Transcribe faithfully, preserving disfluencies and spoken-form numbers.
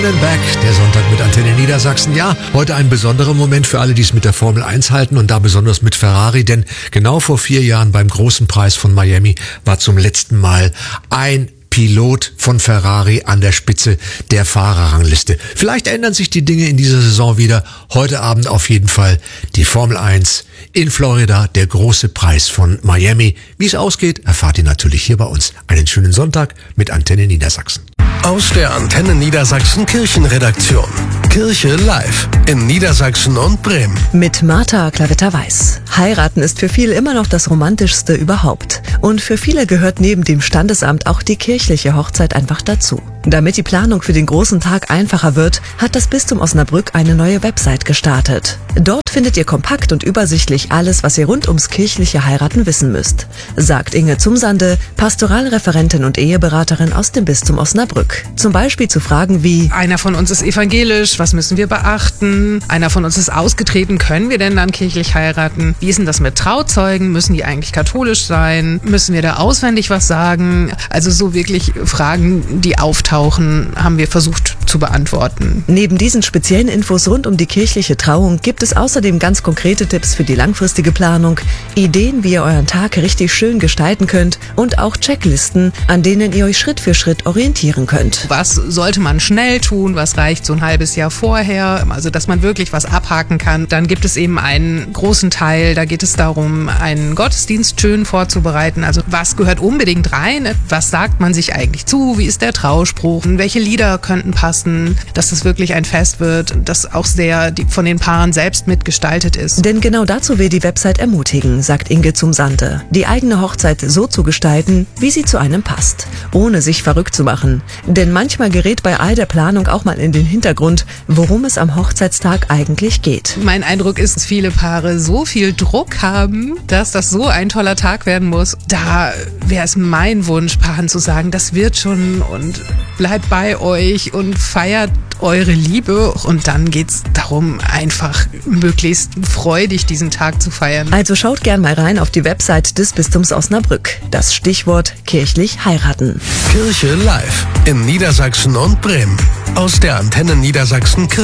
Back, der Sonntag mit Antenne Niedersachsen. Ja, heute ein besonderer Moment für alle, die es mit der Formel eins halten und da besonders mit Ferrari, denn genau vor vier Jahren beim großen Preis von Miami war zum letzten Mal ein Pilot von Ferrari an der Spitze der Fahrerrangliste. Vielleicht ändern sich die Dinge in dieser Saison wieder. Heute Abend auf jeden Fall die Formel eins in Florida, der große Preis von Miami. Wie es ausgeht, erfahrt ihr natürlich hier bei uns. Einen schönen Sonntag mit Antenne Niedersachsen. Aus der Antenne Niedersachsen Kirchenredaktion. Kirche live in Niedersachsen und Bremen. Mit Martha Klavetter-Weiß. Heiraten ist für viele immer noch das Romantischste überhaupt. Und für viele gehört neben dem Standesamt auch die kirchliche Hochzeit einfach dazu. Damit die Planung für den großen Tag einfacher wird, hat das Bistum Osnabrück eine neue Website gestartet. Dort findet ihr kompakt und übersichtlich alles, was ihr rund ums kirchliche Heiraten wissen müsst, sagt Inge Zumsande, Pastoralreferentin und Eheberaterin aus dem Bistum Osnabrück. Zum Beispiel zu Fragen wie: Einer von uns ist evangelisch, was müssen wir beachten? Einer von uns ist ausgetreten, können wir denn dann kirchlich heiraten? Wie ist denn das mit Trauzeugen? Müssen die eigentlich katholisch sein? Müssen wir da auswendig was sagen? Also so wirklich Fragen, die auftauchen, haben wir versucht zu beantworten. Neben diesen speziellen Infos rund um die kirchliche Trauung gibt es außerdem ganz konkrete Tipps für die langfristige Planung, Ideen, wie ihr euren Tag richtig schön gestalten könnt und auch Checklisten, an denen ihr euch Schritt für Schritt orientieren könnt. Was sollte man schnell tun? Was reicht so ein halbes Jahr vorher? Also, dass man wirklich was abhaken kann. Dann gibt es eben einen großen Teil, da geht es darum, einen Gottesdienst schön vorzubereiten. Also, was gehört unbedingt rein? Was sagt man sich eigentlich zu? Wie ist der Trauspruch? Welche Lieder könnten passen? Dass es wirklich ein Fest wird, das auch sehr von den Paaren selbst mitgestaltet ist. Denn genau dazu will die Website ermutigen, sagt Inge Zumsande, die eigene Hochzeit so zu gestalten, wie sie zu einem passt, ohne sich verrückt zu machen. Denn manchmal gerät bei all der Planung auch mal in den Hintergrund, worum es am Hochzeitstag eigentlich geht. Mein Eindruck ist, dass viele Paare so viel Druck haben, dass das so ein toller Tag werden muss. Da wäre es mein Wunsch, Paaren zu sagen, das wird schon und bleibt bei euch und feiert eure Liebe. Und dann geht's darum, einfach möglichst freudig diesen Tag zu feiern. Also schaut gern mal rein auf die Website des Bistums Osnabrück. Das Stichwort kirchlich heiraten. Kirche live in Niedersachsen und Bremen. Aus der Antenne Niedersachsen Kirche.